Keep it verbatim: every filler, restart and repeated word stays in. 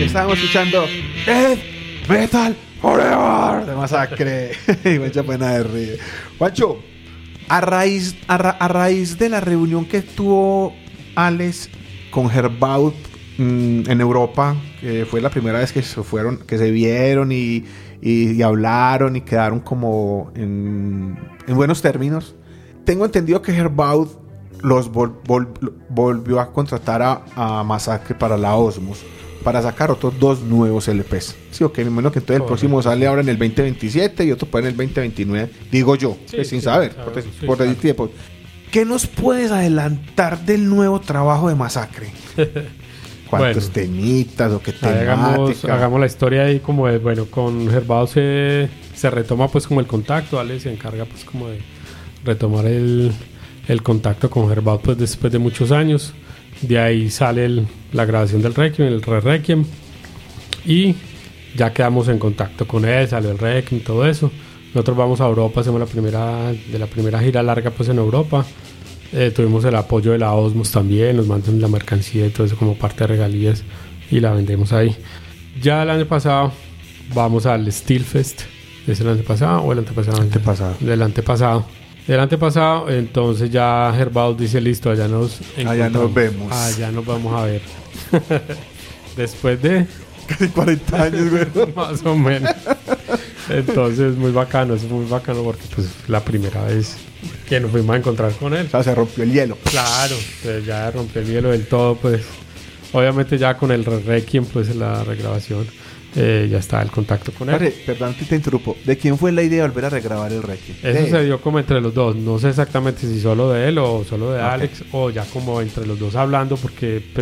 estábamos escuchando Death Metal Forever de Masacre. Y mucha pena de ríe. Juancho, a raíz, a, ra, a raíz de la reunión que tuvo Alex con Herbaut mmm, en Europa, que fue la primera vez que se fueron, que se vieron y, y, y hablaron y quedaron como en, en buenos términos. Tengo entendido que Herbaut los vol, vol, volvió a contratar a, a Masacre para la Osmos, para sacar otros dos nuevos L Pes. Sí, ok, me imagino que entonces el próximo sale ahora en el veinte veintisiete y otro pues en el veinte veintinueve, digo yo, sí, pues, sin sí, saber, claro, por, sí, por claro. decir tiempo. ¿Qué nos puedes adelantar del nuevo trabajo de Masacre? ¿Cuántos bueno, temitas o qué temática? Hagamos, hagamos la historia ahí como de, bueno, con Herbaut se, se retoma pues como el contacto, Alex se encarga pues como de retomar el, el contacto con Herbaut pues después de muchos años. De ahí sale el, la grabación del Requiem, el Re Requiem, y ya quedamos en contacto con él, salió el Requiem, todo eso. Nosotros vamos a Europa, hacemos la primera de la primera gira larga pues en Europa. Eh, tuvimos el apoyo de la Osmos también, nos mandan la mercancía y todo eso como parte de regalías y la vendemos ahí. Ya el año pasado vamos al Steelfest, ¿es el año pasado o el antepasado? Antepasado. Del antepasado. Del antepasado, entonces ya Herbaut dice listo, allá nos allá nos vemos. Allá nos vamos a ver. Después de casi cuarenta años, güey. Más o menos. Entonces muy bacano, es muy bacano porque pues la primera vez que nos fuimos a encontrar con él. O sea, se rompió el hielo. Claro, pues ya rompió el hielo del todo, pues. Obviamente ya con el Requiem, pues la regrabación. Eh, ya está el contacto con él. Vale, perdón que te interrumpo. ¿De quién fue la idea de volver a regrabar el Requiem? Eso se dio como entre los dos. No sé exactamente si solo de él o solo de okay. Alex, o ya como entre los dos hablando, porque